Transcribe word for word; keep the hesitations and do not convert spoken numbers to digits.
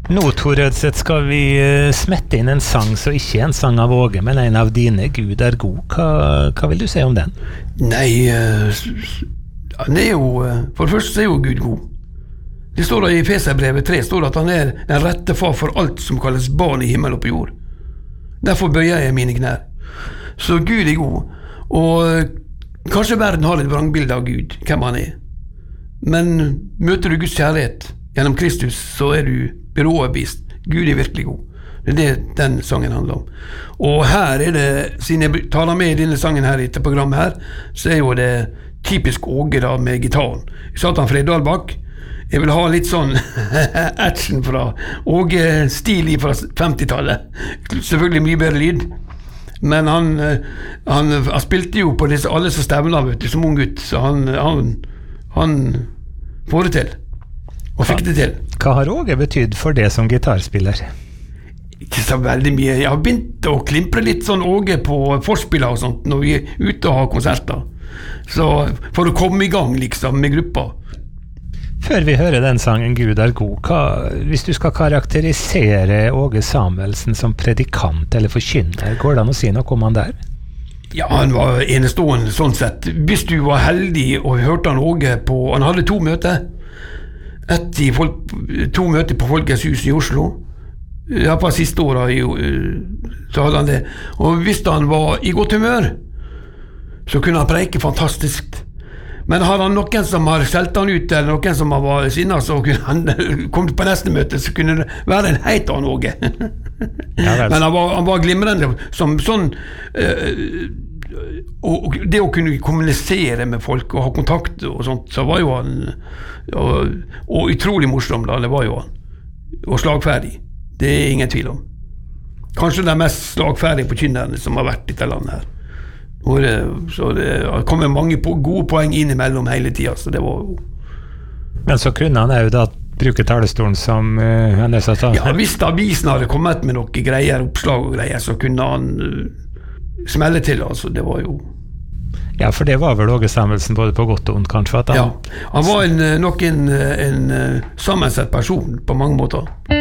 Nå, Tor Rødseth, skal vi uh, smette inn en sang, så ikke en sang av Åge, men en av dine, Gud er god. Hva, hva vil du si om den? Nei, uh, han er jo, uh, for det første er jo Gud god. Det står da i Efeserbrevet tre, står det at han er den rette far for alt som kalles barn i himmel og på jord. Derfor bøyer jeg mine knær. Så Gud er god, og uh, kanskje verden har et vrangbilde av Gud, hvem han er. Men møter du Guds kjærlighet gjennom Kristus, så er du beroverbevist. Gud er virkelig god. Det er det den sangen handler om. Og her er det, siden jeg taler med i denne sangen her i dette programmet her, så er jo det typisk Åge da med gitaren. Satan Fredalbakk. Jeg vil ha litt sånn action fra Åge, stil fra femtitallet. Selvfølgelig mye bedre lyd. Men han, han, han spilte jo på disse, alle som stevner, vet du, som ung gutt, så han, han, han får det til. Og fikk det til. Hva har Åge betydd for det som gitarspiller? Ikke så veldig mye. Jeg har begynt å klimpre litt sånn Åge på forspiller og sånt når vi er ute og har konserter. Så for å komme i gang liksom med gruppa. Før vi hører den sangen Gud er god, hva, hvis du skal karakterisere Åge Samuelsen som predikant eller forkynner, går det an å si noe om han der? Ja, han var enestående sånn sett. Hvis du var heldig og hørte han Åge på, han hadde to møter. Et i folk, to møter på Folkets hus i Oslo. Ja, på siste året så hadde han det. Og hvis han var i godt humør, så kunne han preike fantastisk. Men hadde han noen som har skjelt han ut, eller noen som var sinna, så kunne han komme på neste møte, så kunne det være en heit av Åge. Ja, men han var, han var glimrende som sånn øh, og det å kunne kommunisere med folk og ha kontakt og sånt, så var jo han og, og utrolig morsom da, det var jo han og slagferdig, det er ingen tvil om. Kanskje den mest slagferdige forkynneren som har vært i dette landet her, og det, så det kommer mange på, gode poeng innimellom hele tiden, så det var jo. Men så kunne han jo da bruke talestolen som uh, han er satt av. Ja, hvis avisen hadde kommet med noen greier, oppslag og greier, så kunne han uh, smelle til, altså, det var jo. Ja, for det var vel Åge Samuelsen både på godt og ondt, kanskje? At han... Ja, han var en, nok en, en, en sammensett person på mange måter.